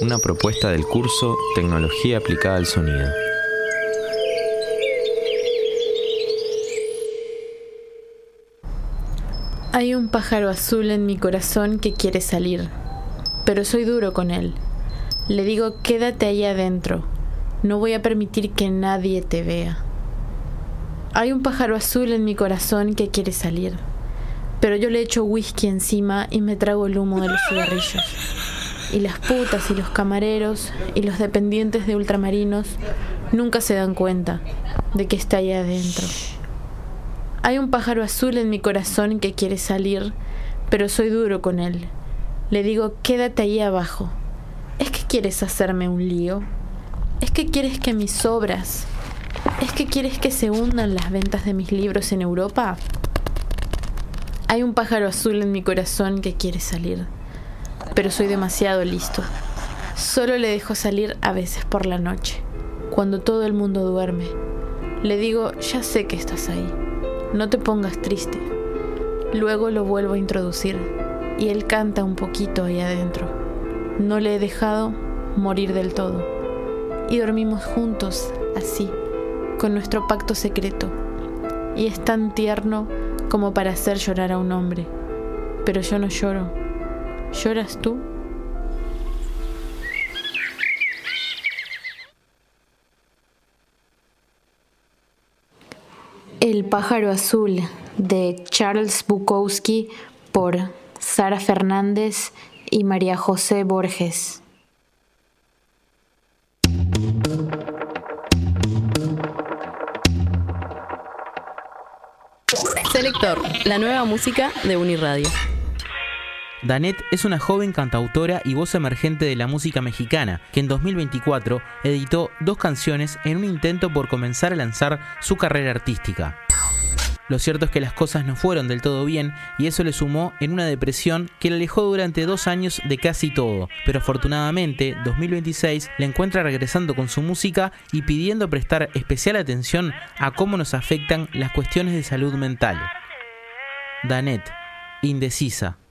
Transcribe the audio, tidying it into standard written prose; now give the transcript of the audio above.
una propuesta del curso Tecnología aplicada al sonido. Hay un pájaro azul en mi corazón que quiere salir, pero soy duro con él. Le digo, quédate ahí adentro, no voy a permitir que nadie te vea. Hay un pájaro azul en mi corazón que quiere salir, pero yo le echo whisky encima y me trago el humo de los cigarrillos. Y las putas y los camareros y los dependientes de ultramarinos nunca se dan cuenta de que está ahí adentro. Hay un pájaro azul en mi corazón que quiere salir, pero soy duro con él. Le digo, quédate ahí abajo. ¿Es que quieres hacerme un lío? ¿Es que quieres que mis obras? ¿Es que quieres que se hundan las ventas de mis libros en Europa? Hay un pájaro azul en mi corazón que quiere salir, pero soy demasiado listo. Solo le dejo salir a veces por la noche, cuando todo el mundo duerme. Le digo, ya sé que estás ahí. No te pongas triste. Luego lo vuelvo a introducir y él canta un poquito ahí adentro. No le he dejado morir del todo. Y dormimos juntos, así, con nuestro pacto secreto. Y es tan tierno como para hacer llorar a un hombre. Pero yo no lloro. ¿Lloras tú? El pájaro azul, de Charles Bukowski, por Sara Fernández y María José Borges. Selector, la nueva música de Uniradio. Danette es una joven cantautora y voz emergente de la música mexicana que en 2024 editó 2 canciones en un intento por comenzar a lanzar su carrera artística. Lo cierto es que las cosas no fueron del todo bien y eso le sumó en una depresión que la alejó durante 2 años de casi todo, pero afortunadamente 2026 la encuentra regresando con su música y pidiendo prestar especial atención a cómo nos afectan las cuestiones de salud mental. Danette, Indecisa.